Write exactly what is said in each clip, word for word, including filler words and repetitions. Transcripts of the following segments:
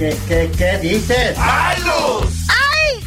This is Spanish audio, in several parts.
¿Qué, qué, qué dices? ¡Ay, Luz! ¡Ay!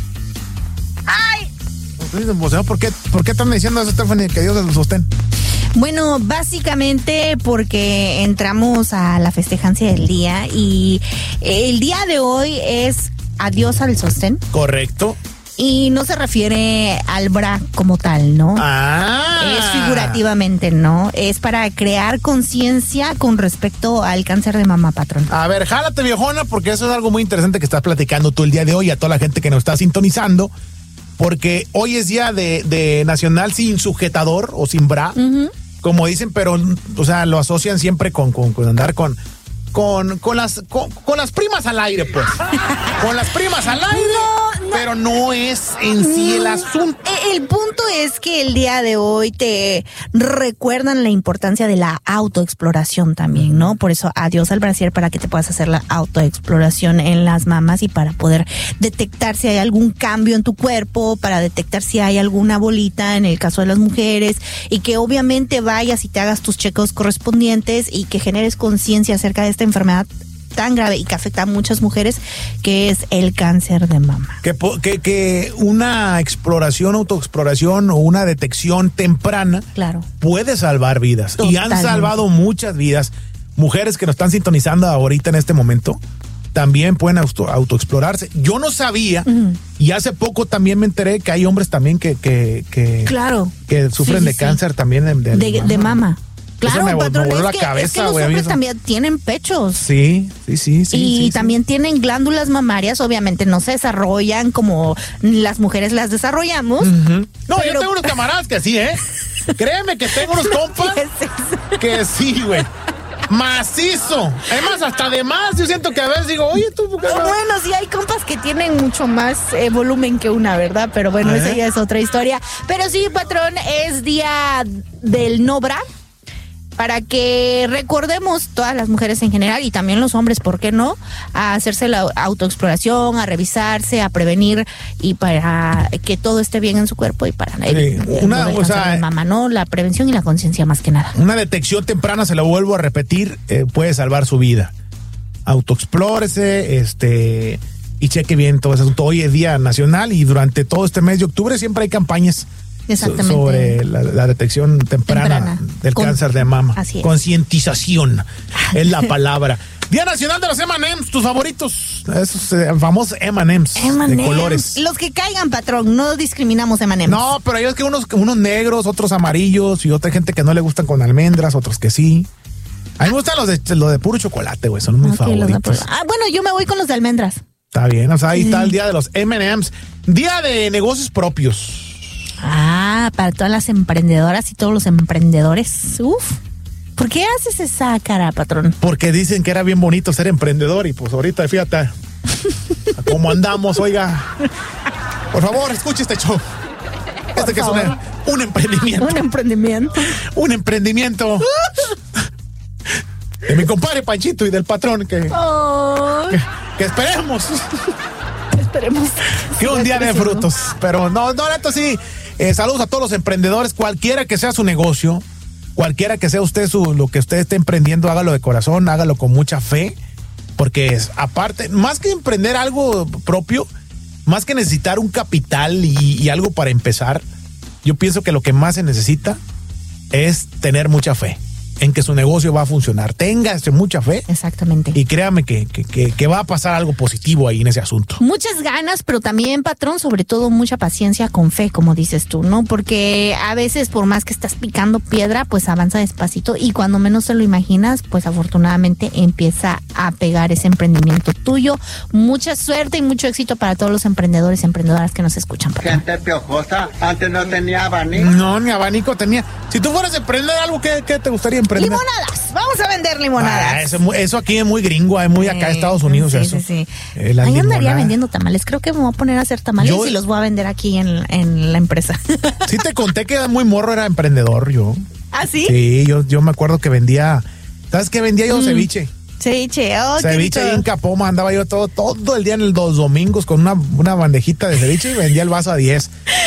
¡Ay! ¿Por qué, ¿Por qué están diciendo eso, Stephanie? Que Dios los sostén. Bueno, básicamente porque entramos a la festejancia del día y el día de hoy es adiós al sostén. Correcto. Y no se refiere al bra como tal, ¿no? Ah. Es figurativamente, ¿no? Es para crear conciencia con respecto al cáncer de mama, patrón. A ver, jálate, viejona, porque eso es algo muy interesante que estás platicando tú el día de hoy a toda la gente que nos está sintonizando, porque hoy es día de, de nacional sin sujetador o sin bra, uh-huh. como dicen, pero, o sea, lo asocian siempre con, con, con andar con... Con, con las con, con las primas al aire, pues. Con las primas al aire, no, no, pero no es en sí el asunto. El punto es que el día de hoy te recuerdan la importancia de la autoexploración también, ¿no? Por eso, adiós al brasier, para que te puedas hacer la autoexploración en las mamas y para poder detectar si hay algún cambio en tu cuerpo, para detectar si hay alguna bolita en el caso de las mujeres, y que obviamente vayas y te hagas tus chequeos correspondientes y que generes conciencia acerca de esta enfermedad tan grave y que afecta a muchas mujeres, que es el cáncer de mama. Que, que, que una exploración, autoexploración o una detección temprana, claro, puede salvar vidas. Totalmente. Y han salvado muchas vidas. Mujeres que nos están sintonizando ahorita en este momento también pueden auto, autoexplorarse. Yo no sabía, uh-huh. y hace poco también me enteré que hay hombres también que, que, que, claro. que sufren sí, sí, de sí. cáncer también de, de, de, mama. de mama. Claro, me, patrón, me es, la que, cabeza, es que los wey, hombres también tienen pechos. Sí, sí, sí. sí y sí, también sí. tienen glándulas mamarias, obviamente no se desarrollan como las mujeres las desarrollamos. Uh-huh. No, pero... yo tengo unos camaradas que sí, ¿eh? Créeme que tengo unos compas que sí, güey. Macizo. Además, hasta de más, yo siento que a veces digo, oye, tú, ¿por qué no? Bueno, sí, hay compas que tienen mucho más eh, volumen que una, ¿verdad? Pero bueno, ¿Eh? esa ya es otra historia. Pero sí, patrón, es día del no bra, para que recordemos todas las mujeres en general y también los hombres, ¿por qué no? A hacerse la autoexploración, a revisarse, a prevenir y para que todo esté bien en su cuerpo y para sí, una, el o sea, de mama, ¿no? La prevención y la conciencia más que nada. Una detección temprana, se lo vuelvo a repetir, eh, puede salvar su vida. Autoexplórese, este, y cheque bien todo ese asunto. Hoy es Día Nacional y durante todo este mes de octubre siempre hay campañas Exactamente. sobre la, la detección temprana, temprana. del Con, cáncer de mama. Así es. Concientización es la palabra. Día Nacional de los eme and eme's, tus favoritos, esos eh, famosos eme and eme's de colores. Los que caigan, patrón, no discriminamos eme and eme's. No, pero hay es que unos, unos negros, otros amarillos y otra gente que no le gustan con almendras, otros que sí. A mí me gustan los de, los de puro chocolate, güey, son mis okay, favoritos. Ah, bueno, yo me voy con los de almendras. Está bien, o sea, ahí sí. está el día de los eme and eme's. Día de negocios propios. Ah, para todas las emprendedoras y todos los emprendedores. Uf. ¿Por qué haces esa cara, patrón? Porque dicen que era bien bonito ser emprendedor y pues ahorita, fíjate, cómo andamos, oiga. Por favor, escuche este show. Por este favor. Que es un, un emprendimiento. Un emprendimiento. Un emprendimiento. De mi compadre Panchito y del patrón que, oh. que, que esperemos. Esperemos. Que un día de frutos. Pero no, no, esto sí. Eh, saludos a todos los emprendedores, cualquiera que sea su negocio, cualquiera que sea usted su, lo que usted esté emprendiendo, hágalo de corazón, hágalo con mucha fe, porque es, aparte, más que emprender algo propio, más que necesitar un capital y, y algo para empezar, yo pienso que lo que más se necesita es tener mucha fe en que su negocio va a funcionar. Téngase mucha fe. Exactamente. Y créame que, que, que, que va a pasar algo positivo ahí en ese asunto. Muchas ganas, pero también, patrón, sobre todo mucha paciencia con fe, como dices tú, ¿no? Porque a veces, por más que estás picando piedra, pues avanza despacito y cuando menos te lo imaginas, pues afortunadamente empieza a pegar ese emprendimiento tuyo. Mucha suerte y mucho éxito para todos los emprendedores y emprendedoras que nos escuchan, patrón. Gente piojosa, antes no tenía abanico. No, ni abanico tenía. Si tú fueras a emprender algo, ¿qué, qué te gustaría emprender? Limonadas, vamos a vender limonadas. Ah, eso, eso aquí es muy gringo, es muy acá en Estados Unidos. Sí, eso. sí, sí. Eh, Ahí andaría vendiendo tamales. Creo que me voy a poner a hacer tamales yo, y los voy a vender aquí en, en la empresa. Sí, te conté que muy morro era emprendedor yo. ¿Ah, sí? Sí, yo, yo me acuerdo que vendía. ¿Sabes qué vendía yo? Mm. Ceviche. Ceviche, oh, ceviche ahí en Capoma, andaba yo todo, todo el día en el, los domingos con una, una bandejita de ceviche y vendía el vaso a diez.